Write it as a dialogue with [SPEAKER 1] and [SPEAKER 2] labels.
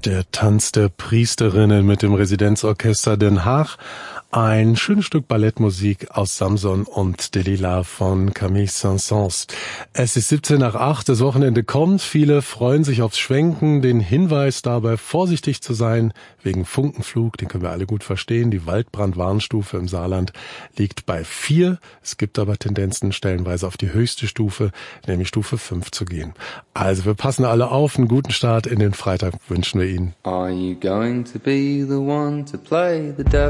[SPEAKER 1] Der Tanz der Priesterinnen mit dem Residenzorchester Den Haag. Ein schönes Stück Ballettmusik aus Samson und Delilah von Camille Saint-Saëns. Es ist 7:17, das Wochenende kommt. Viele freuen sich aufs Schwenken. Den Hinweis dabei, vorsichtig zu sein wegen Funkenflug, den können wir alle gut verstehen. Die Waldbrandwarnstufe im Saarland liegt bei 4. Es gibt aber Tendenzen stellenweise auf die höchste Stufe, nämlich Stufe 5 zu gehen. Also wir passen alle auf. Einen guten Start in den Freitag wünschen wir Ihnen.
[SPEAKER 2] Are you going to be the one to play the devil?